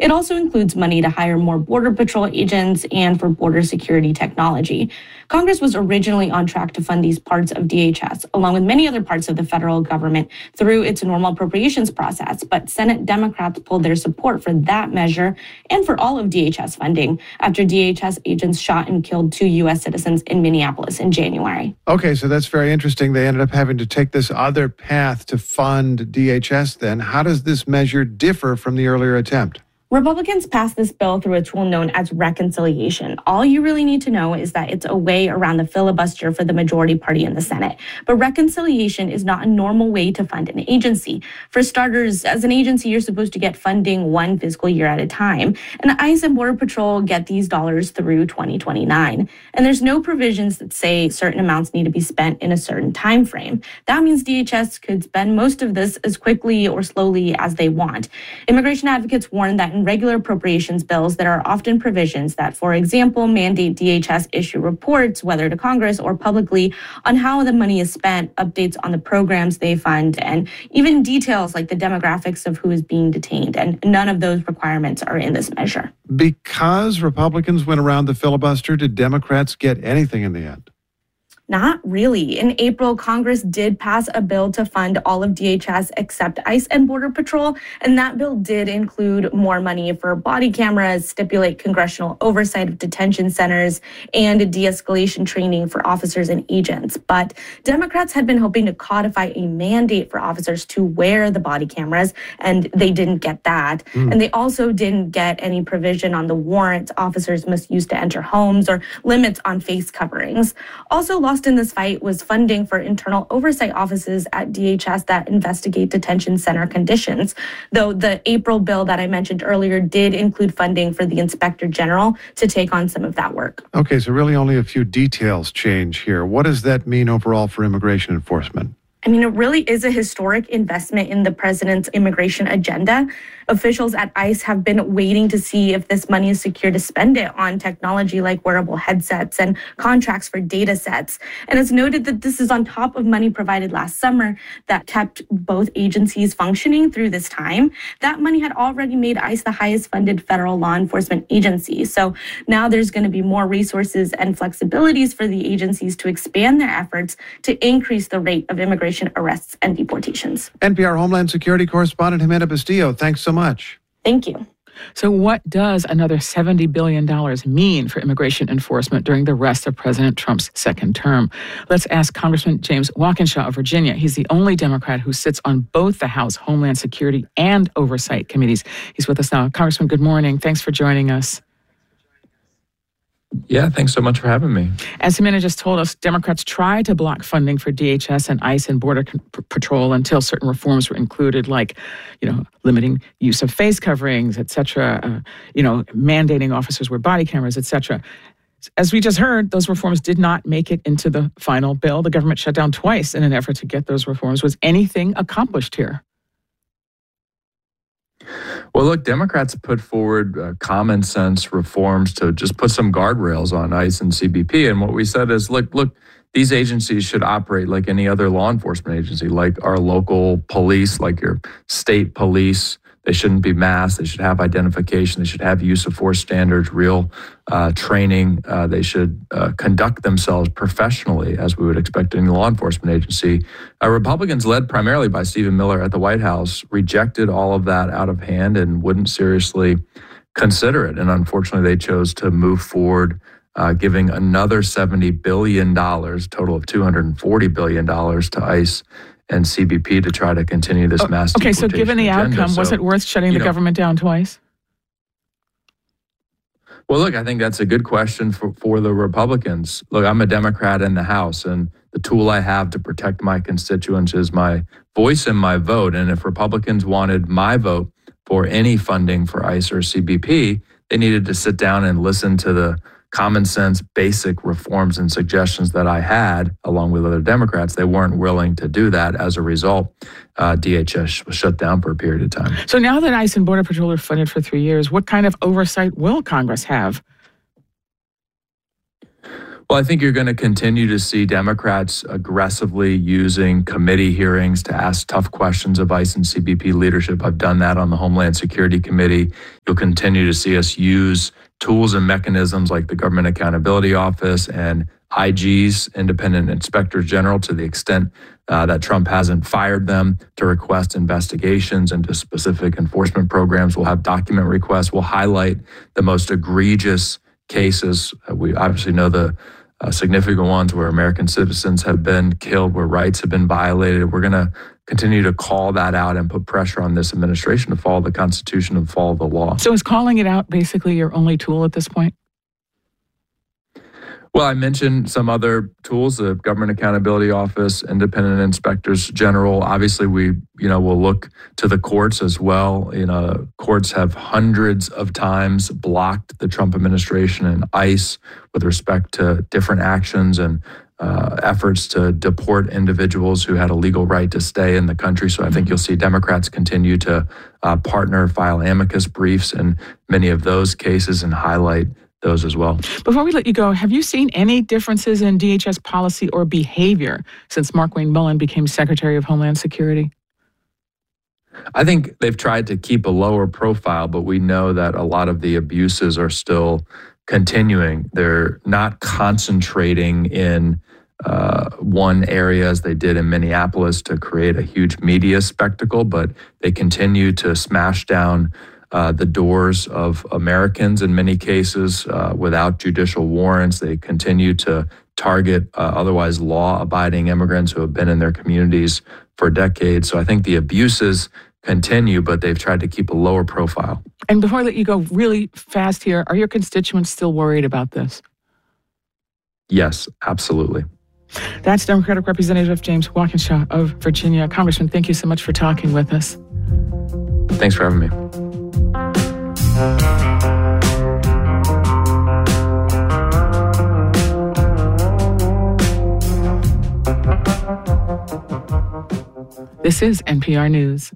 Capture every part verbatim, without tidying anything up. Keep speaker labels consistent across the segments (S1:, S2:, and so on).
S1: It also includes money to hire more Border Patrol agents and for border security technology. Congress was originally on track to fund these parts of D H S, along with many other parts of the federal government, through its normal appropriations process. But Senate Democrats pulled their support for that measure and for all of D H S funding after D H S agents shot and killed two U S citizens in Minneapolis in January.
S2: Okay, so that's very interesting. They ended up having to take this other path to fund D H S then. How does this measure differ from the earlier attempt?
S1: Republicans passed this bill through a tool known as reconciliation. All you really need to know is that it's a way around the filibuster for the majority party in the Senate. But reconciliation is not a normal way to fund an agency. For starters, as an agency, you're supposed to get funding one fiscal year at a time. And ICE and Border Patrol get these dollars through twenty twenty-nine. And there's no provisions that say certain amounts need to be spent in a certain time frame. That means D H S could spend most of this as quickly or slowly as they want. Immigration advocates warn that in regular appropriations bills, there are often provisions that, for example, mandate D H S issue reports, whether to Congress or publicly, on how the money is spent, updates on the programs they fund, and even details like the demographics of who is being detained. And none of those requirements are in this measure.
S2: Because Republicans went around the filibuster, did Democrats get anything in the end?
S1: Not really. In April, Congress did pass a bill to fund all of D H S except ICE and Border Patrol, and that bill did include more money for body cameras, stipulate congressional oversight of detention centers, and de-escalation training for officers and agents. But Democrats had been hoping to codify a mandate for officers to wear the body cameras, and they didn't get that. Mm. And they also didn't get any provision on the warrants officers must use to enter homes or limits on face coverings. Also lost in this fight was funding for internal oversight offices at D H S that investigate detention center conditions, though the April bill that I mentioned earlier did include funding for the Inspector General to take on some of that work.
S2: Okay, so really only a few details change here. What does that mean overall for immigration enforcement?
S1: I mean, it really is a historic investment in the president's immigration agenda. Officials at ICE have been waiting to see if this money is secure to spend it on technology like wearable headsets and contracts for data sets. And it's noted that this is on top of money provided last summer that kept both agencies functioning through this time. That money had already made ICE the highest funded federal law enforcement agency. So now there's going to be more resources and flexibilities for the agencies to expand their efforts to increase the rate of immigration arrests and deportations.
S2: N P R Homeland Security correspondent Jimena Bustillo, thanks so much.
S1: Thank you.
S3: So what does another seventy billion dollars mean for immigration enforcement during the rest of President Trump's second term? Let's ask Congressman James Walkinshaw of Virginia. He's the only Democrat who sits on both the House Homeland Security and Oversight committees. He's with us now. Congressman, good morning. Thanks for joining us.
S4: Yeah, thanks so much for having me.
S3: As Jimena just told us, Democrats tried to block funding for D H S and ICE and Border Patrol until certain reforms were included, like, you know, limiting use of face coverings, et cetera, uh, you know, mandating officers wear body cameras, et cetera. As we just heard, those reforms did not make it into the final bill. The government shut down twice in an effort to get those reforms. Was anything accomplished here?
S4: Well, look, Democrats put forward uh, common sense reforms to just put some guardrails on ICE and C B P. And what we said is, look, look, these agencies should operate like any other law enforcement agency, like our local police, like your state police. They shouldn't be masked. They should have identification. They should have use of force standards, real uh, training. Uh, they should uh, conduct themselves professionally, as we would expect in a law enforcement agency. Uh, Republicans, led primarily by Stephen Miller at the White House, rejected all of that out of hand and wouldn't seriously consider it. And unfortunately, they chose to move forward, uh, giving another seventy billion dollars, total of two hundred forty billion dollars to ICE and C B P to try to continue this mass
S3: Okay, so
S4: deportation
S3: given the
S4: agenda.
S3: outcome, was
S4: so,
S3: it worth shutting the
S4: know,
S3: government down twice?
S4: Well, look, I think that's a good question for, for the Republicans. Look, I'm a Democrat in the House, and the tool I have to protect my constituents is my voice and my vote. And if Republicans wanted my vote for any funding for ICE or C B P, they needed to sit down and listen to the common sense, basic reforms and suggestions that I had, along with other Democrats. They weren't willing to do that. As a result, uh, D H S was shut down for a period of time.
S3: So now that ICE and Border Patrol are funded for three years, what kind of oversight will Congress have?
S4: Well, I think you're going to continue to see Democrats aggressively using committee hearings to ask tough questions of ICE and C B P leadership. I've done that on the Homeland Security Committee. You'll continue to see us use tools and mechanisms like the Government Accountability Office and I Gs, Independent Inspectors General, to the extent uh, that Trump hasn't fired them, to request investigations into specific enforcement programs. We'll have document requests. We'll highlight the most egregious cases. Uh, we obviously know the uh, significant ones where American citizens have been killed, where rights have been violated. We're going to continue to call that out and put pressure on this administration to follow the Constitution and follow the law.
S3: So is calling it out basically your only tool at this point?
S4: Well, I mentioned some other tools, the Government Accountability Office, Independent Inspectors General. Obviously, we, you know, will look to the courts as well. You know, courts have hundreds of times blocked the Trump administration and ICE with respect to different actions and uh, efforts to deport individuals who had a legal right to stay in the country. So I think you'll see Democrats continue to uh, partner, file amicus briefs in many of those cases and highlight those as well.
S3: Before we let you go, have you seen any differences in D H S policy or behavior since Markwayne Mullin became Secretary of Homeland Security?
S4: I think they've tried to keep a lower profile, but we know that a lot of the abuses are still continuing. They're not concentrating in uh, one area as they did in Minneapolis to create a huge media spectacle, but they continue to smash down Uh, the doors of Americans in many cases uh, without judicial warrants. They continue to target uh, otherwise law-abiding immigrants who have been in their communities for decades. So I think the abuses continue, but they've tried to keep a lower profile.
S3: And before I let you go really fast here, are your constituents still worried about this?
S4: Yes, absolutely.
S3: That's Democratic Representative James Walkinshaw of Virginia. Congressman, thank you so much for talking with us.
S4: Thanks for having me.
S3: This is N P R News.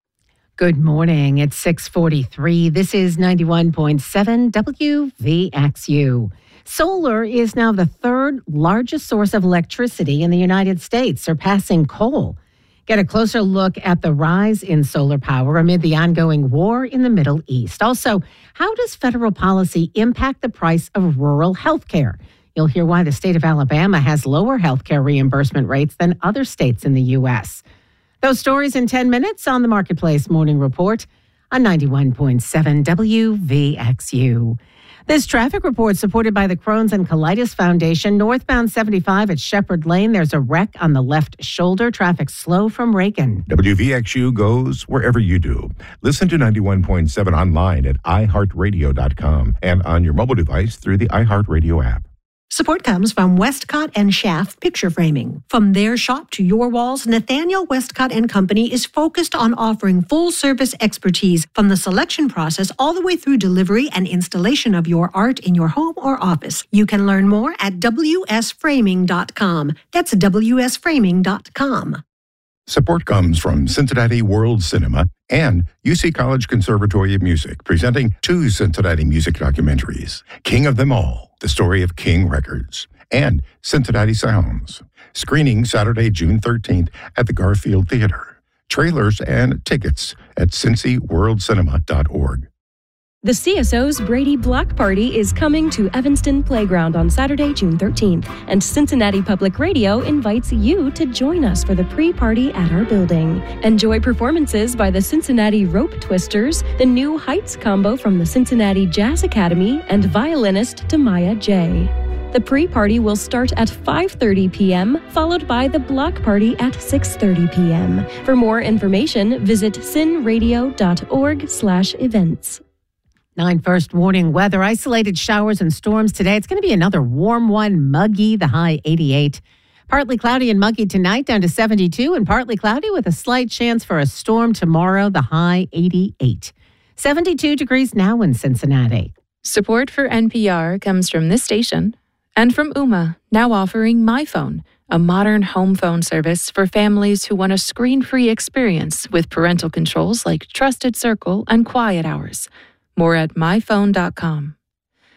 S5: Good morning. It's six forty-three. This is ninety-one point seven W V X U. Solar is now the third largest source of electricity in the United States, surpassing coal. Get a closer look at the rise in solar power amid the ongoing war in the Middle East. Also, how does federal policy impact the price of rural health care? You'll hear why the state of Alabama has lower health care reimbursement rates than other states in the U S. Those stories in ten minutes on the Marketplace Morning Report on ninety-one point seven W V X U. This traffic report supported by the Crohn's and Colitis Foundation. Northbound seventy-five at Shepherd Lane, there's a wreck on the left shoulder. Traffic slow from Reagan.
S6: W V X U goes wherever you do. Listen to ninety-one point seven online at i heart radio dot com and on your mobile device through the iHeartRadio app.
S7: Support comes from Westcott and Schaff Picture Framing. From their shop to your walls, Nathaniel Westcott and Company is focused on offering full-service expertise from the selection process all the way through delivery and installation of your art in your home or office. You can learn more at w s framing dot com. That's w s framing dot com.
S6: Support comes from Cincinnati World Cinema and U C College Conservatory of Music, presenting two Cincinnati music documentaries, King of Them All, The Story of King Records, and Cincinnati Sounds. Screening Saturday, June thirteenth at the Garfield Theater. Trailers and tickets at cincy world cinema dot org.
S8: The C S O's Brady Block Party is coming to Evanston Playground on Saturday, June thirteenth, and Cincinnati Public Radio invites you to join us for the pre-party at our building. Enjoy performances by the Cincinnati Rope Twisters, the New Heights combo from the Cincinnati Jazz Academy, and violinist Tamaya J. The pre-party will start at five thirty p.m., followed by the block party at six thirty p.m. For more information, visit cinradio dot org slash events.
S5: Nine first warning weather, isolated showers and storms today. It's going to be another warm one, muggy, the high eighty-eight. Partly cloudy and muggy tonight, down to seventy-two, and partly cloudy with a slight chance for a storm tomorrow, the high eighty-eight. seventy-two degrees now in Cincinnati.
S9: Support for N P R comes from this station and from Ooma, now offering MyPhone, a modern home phone service for families who want a screen-free experience with parental controls like Trusted Circle and Quiet Hours. More at my phone dot com.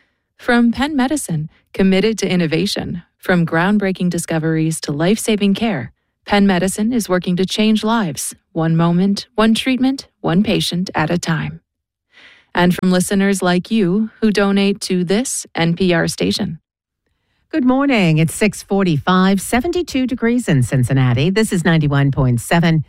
S9: From Penn Medicine, committed to innovation, from groundbreaking discoveries to life-saving care, Penn Medicine is working to change lives, one moment, one treatment, one patient at a time. And from listeners like you who donate to this N P R station.
S5: Good morning. It's six forty-five, seventy-two degrees in Cincinnati. This is ninety-one point seven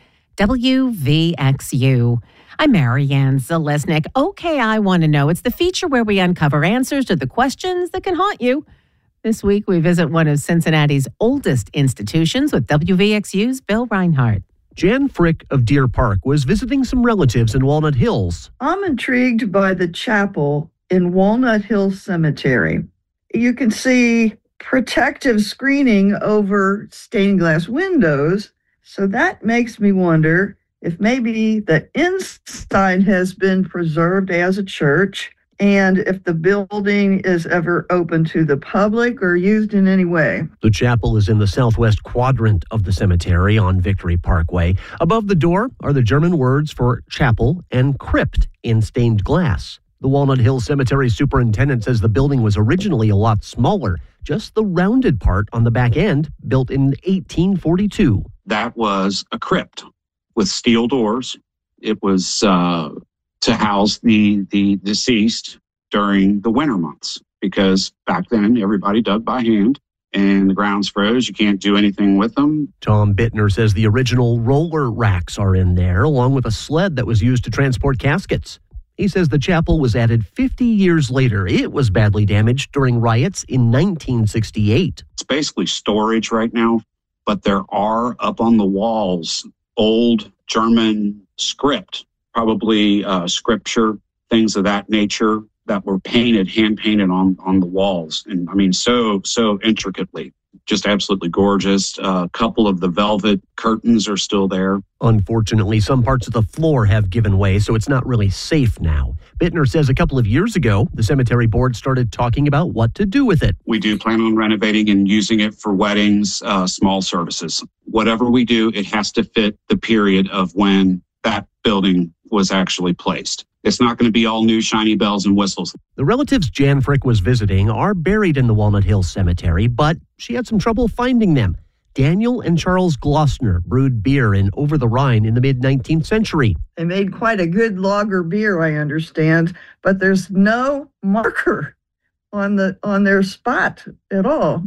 S5: W V X U. I'm Marianne Zalesnik. Okay, I Want to Know. It's the feature where we uncover answers to the questions that can haunt you. This week, we visit one of Cincinnati's oldest institutions with W V X U's Bill Reinhart.
S10: Jan Frick of Deer Park was visiting some relatives in Walnut Hills.
S11: I'm intrigued by the chapel in Walnut Hills Cemetery. You can see protective screening over stained glass windows, so that makes me wonder if maybe the inside has been preserved as a church, and if the building is ever open to the public or used in any way.
S10: The chapel is in the southwest quadrant of the cemetery on Victory Parkway. Above the door are the German words for chapel and crypt in stained glass. The Walnut Hills Cemetery superintendent says the building was originally a lot smaller, just the rounded part on the back end, built in eighteen forty-two.
S12: That was a crypt with steel doors. It was uh, to house the, the deceased during the winter months, because back then everybody dug by hand and the ground's froze. You can't do anything with them.
S10: Tom Bittner says the original roller racks are in there, along with a sled that was used to transport caskets. He says the chapel was added fifty years later. It was badly damaged during riots in nineteen sixty-eight.
S12: It's basically storage right now, but there are up on the walls old German script, probably uh, scripture, things of that nature that were painted, hand painted on, on the walls. And I mean, so, so intricately, just absolutely gorgeous. A uh, couple of the velvet curtains are still there.
S10: Unfortunately, some parts of the floor have given way, so it's not really safe now. Bittner says a couple of years ago, the cemetery board started talking about what to do with it.
S12: We do plan on renovating and using it for weddings, uh, small services. Whatever we do, it has to fit the period of when that building was actually placed. It's not going to be all new shiny bells and whistles.
S10: The relatives Jan Frick was visiting are buried in the Walnut Hills Cemetery, but she had some trouble finding them. Daniel and Charles Glossner brewed beer in Over the Rhine in the mid-nineteenth century.
S11: They made quite a good lager beer, I understand, but there's no marker on the on their spot at all.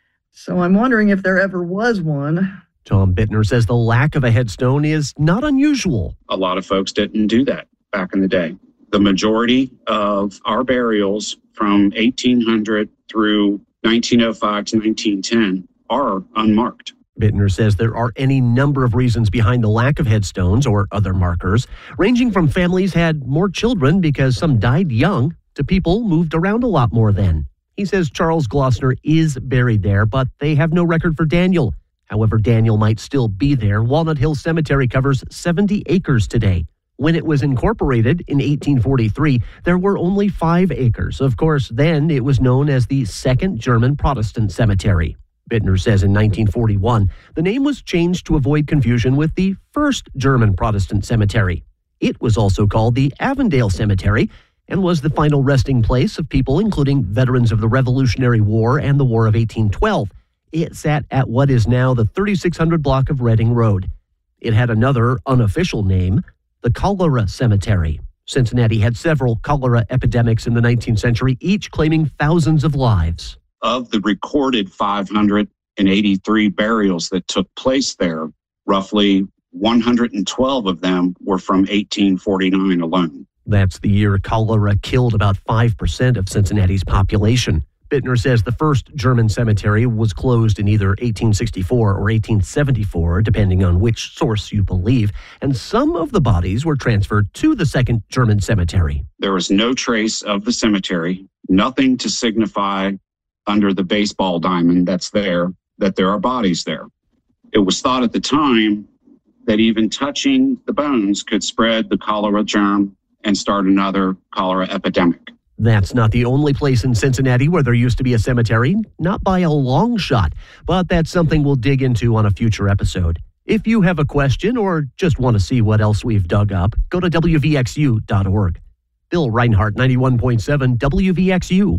S11: So I'm wondering if there ever was one.
S10: Tom Bittner says the lack of a headstone is not unusual.
S12: A lot of folks didn't do that back in the day. The majority of our burials from eighteen hundred through nineteen oh five to nineteen ten are unmarked.
S10: Bittner says there are any number of reasons behind the lack of headstones or other markers, ranging from families had more children because some died young to people moved around a lot more then. He says Charles Glossner is buried there, but they have no record for Daniel. However, Daniel might still be there. Walnut Hills Cemetery covers seventy acres today. When it was incorporated in eighteen forty-three, there were only five acres. Of course, then it was known as the Second German Protestant Cemetery. Bittner says in nineteen forty-one, the name was changed to avoid confusion with the First German Protestant Cemetery. It was also called the Avondale Cemetery and was the final resting place of people including veterans of the Revolutionary War and the War of eighteen twelve. It sat at what is now the thirty-six hundred block of Reading Road. It had another unofficial name, the Cholera Cemetery. Cincinnati had several cholera epidemics in the nineteenth century, each claiming thousands of lives.
S12: Of the recorded five hundred eighty-three burials that took place there, roughly one hundred twelve of them were from eighteen forty-nine alone.
S10: That's the year cholera killed about five percent of Cincinnati's population. Bittner says the first German cemetery was closed in either eighteen sixty-four or eighteen seventy-four, depending on which source you believe, and some of the bodies were transferred to the second German cemetery.
S12: There was no trace of the cemetery, nothing to signify under the baseball diamond that's there, that there are bodies there. It was thought at the time that even touching the bones could spread the cholera germ and start another cholera epidemic.
S10: That's not the only place in Cincinnati where there used to be a cemetery, not by a long shot, but that's something we'll dig into on a future episode. If you have a question or just want to see what else we've dug up, go to W V X U dot org. Bill Reinhart, ninety-one point seven W V X U.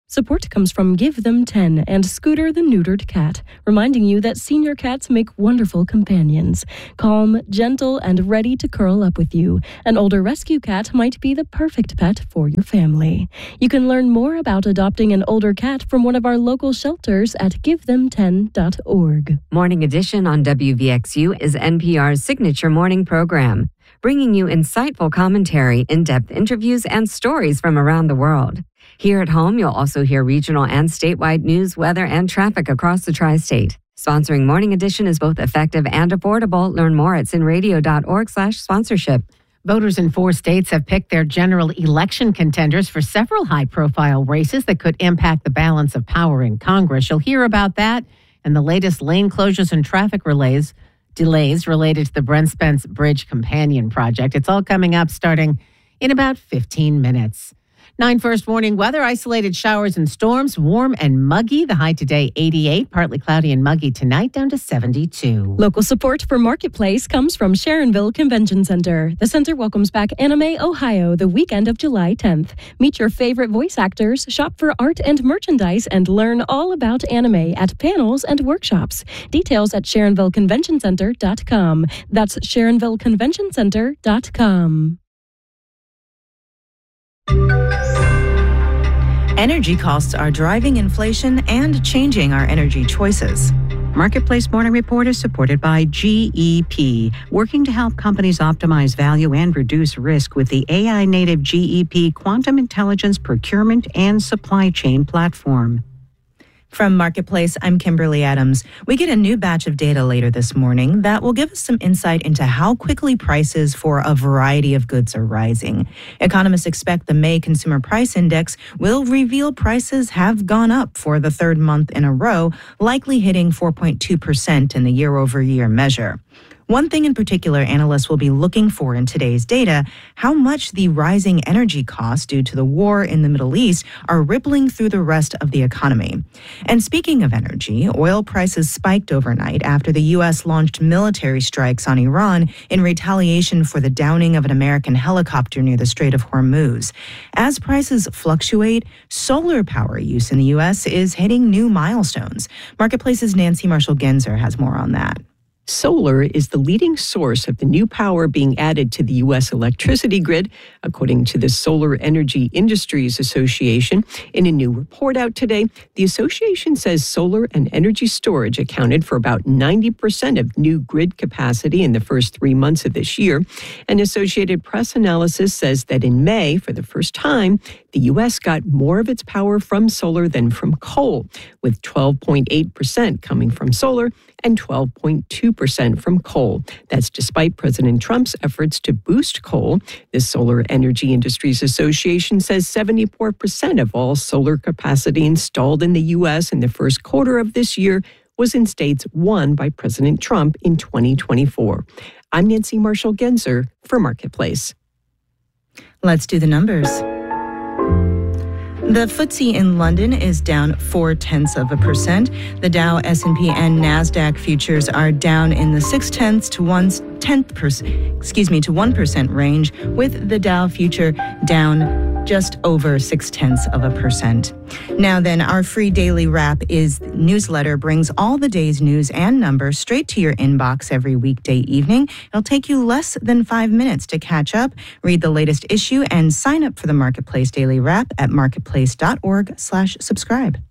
S8: Support comes from Give Them ten and Scooter the Neutered Cat, reminding you that senior cats make wonderful companions. Calm, gentle, and ready to curl up with you. An older rescue cat might be the perfect pet for your family. You can learn more about adopting an older cat from one of our local shelters at give them ten dot org.
S13: Morning Edition on W V X U is N P R's signature morning program, bringing you insightful commentary, in-depth interviews, and stories from around the world. Here at home, you'll also hear regional and statewide news, weather, and traffic across the tri-state. Sponsoring Morning Edition is both effective and affordable. Learn more at sin radio dot org slash sponsorship.
S5: Voters in four states have picked their general election contenders for several high-profile races that could impact the balance of power in Congress. You'll hear about that and the latest lane closures and traffic relays, delays related to the Brent Spence Bridge Companion Project. It's all coming up starting in about fifteen minutes. Nine First Morning weather, isolated showers and storms, warm and muggy. The high today, eighty-eight, partly cloudy and muggy tonight, down to seventy-two.
S8: Local support for Marketplace comes from Sharonville Convention Center. The center welcomes back Anime Ohio the weekend of July tenth. Meet your favorite voice actors, shop for art and merchandise, and learn all about anime at panels and workshops. Details at sharonville convention center dot com. That's sharonville convention center dot com.
S14: Energy costs are driving inflation and changing our energy choices. Marketplace Morning Report is supported by G E P, working to help companies optimize value and reduce risk with the A I-native G E P Quantum Intelligence Procurement and Supply Chain Platform. From Marketplace, I'm Kimberly Adams. We get a new batch of data later this morning that will give us some insight into how quickly prices for a variety of goods are rising. Economists expect the May Consumer Price Index will reveal prices have gone up for the third month in a row, likely hitting four point two percent in the year-over-year measure. One thing in particular analysts will be looking for in today's data, how much the rising energy costs due to the war in the Middle East are rippling through the rest of the economy. And speaking of energy, oil prices spiked overnight after the U S launched military strikes on Iran in retaliation for the downing of an American helicopter near the Strait of Hormuz. As prices fluctuate, solar power use in the U S is hitting new milestones. Marketplace's Nancy Marshall-Genzer has more on that.
S15: Solar is the leading source of the new power being added to the U S electricity grid, according to the Solar Energy Industries Association. In a new report out today, the association says solar and energy storage accounted for about ninety percent of new grid capacity in the first three months of this year. An Associated Press analysis says that in May, for the first time, the U S got more of its power from solar than from coal, with twelve point eight percent coming from solar and twelve point two percent from coal. That's despite President Trump's efforts to boost coal. The Solar Energy Industries Association says seventy-four percent of all solar capacity installed in the U S in the first quarter of this year was in states won by President Trump in twenty twenty-four. I'm Nancy Marshall-Genzer for Marketplace.
S14: Let's do the numbers. The F T S E in London is down four tenths of a percent. The Dow, S and P, and NASDAQ futures are down in the six tenths to one tenth percent, excuse me, to one percent range, with the Dow future down just over six tenths of a percent. Now then, our free daily wrap is newsletter brings all the day's news and numbers straight to your inbox every weekday evening. It'll take you less than five minutes to catch up, read the latest issue, and sign up for the Marketplace Daily Wrap at marketplace dot org slash subscribe.